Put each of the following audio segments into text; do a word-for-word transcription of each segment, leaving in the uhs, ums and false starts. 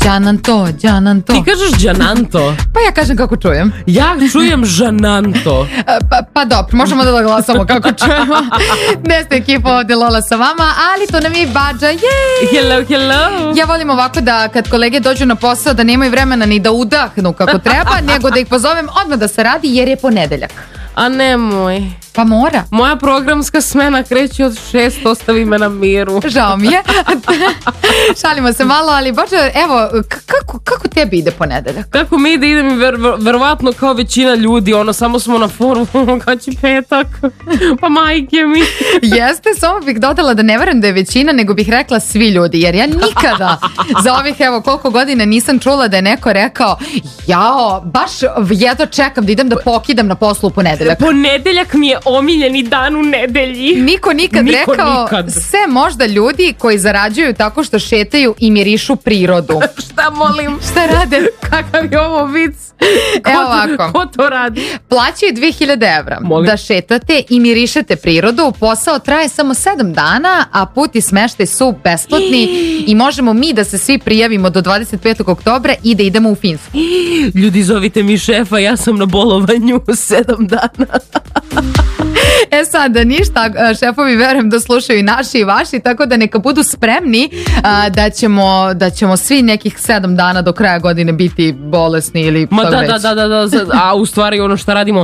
Đananto, Đananto. Ti kažeš Đananto? Pa ja kažem kako čujem. Ja čujem Žananto. Pa, pa dobro, možemo da glasamo kako čujemo. Desna ekipa ovdje, Lola sa vama, ali to nam je Badža. Jej! Hello, hello. Ja volim ovako da kad kolege dođu na posao da nemaju vremena ni da udahnu kako treba, nego da ih pozovem odmah da se radi jer je ponedeljak. A nemoj. Pa mora. Moja programska smena kreće od šest, ostavi me na miru. Žao mi je. Šalimo se malo, ali Bože, evo, kako, kako tebi ide ponedeljak? Kako mi ide, ide mi ver, verovatno kao većina ljudi, ono, samo smo na forumu, kad će petak, pa majke mi. Jeste, samo bih dodala da ne verujem da je većina, nego bih rekla svi ljudi, jer ja nikada za ovih, evo, koliko godina nisam čula da je neko rekao, jao, baš jedva čekam da idem da pokidam na poslu u ponedeljak. Ponedeljak mi je omiljeni dan u nedelji. Niko nikad Niko rekao, nikad. sve možda ljudi koji zarađuju tako što šetaju i mirišu prirodu. Šta molim? Šta rade? Kakav je ovo vic? Ko, Evo ovako. Ko to radi? Plaćaju dve hiljade evra Molim. da šetate i mirišete prirodu. Posao traje samo sedam dana, a put i smeštaj su besplatni i možemo mi da se svi prijavimo do dvadeset petog oktobra i da idemo u Finsku. Ljudi, zovite mi šefa, ja sam na bolovanju sedam dana. E sad, ništa, šefovi verujem da slušaju i naši i vaši, tako da neka budu spremni a, da, ćemo, da ćemo svi nekih sedam dana do kraja godine biti bolesni ili Ma šta da, već. da, da, da, da, a u stvari ono što radimo,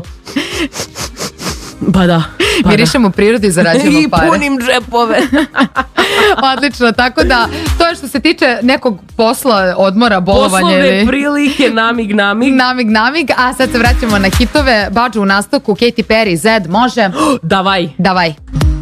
pa da. Pa Mirišemo prirodu i zarađujemo I pare. punim džepove. Odlično, tako da to je što se tiče nekog posla, odmora, bolovanja. Poslovne ili... prilike, namig, namig. Namig, namig, a sad se vraćamo na hitove. Badžu u nastavku, Katy Perry, Zed, može? Davaj. Davaj.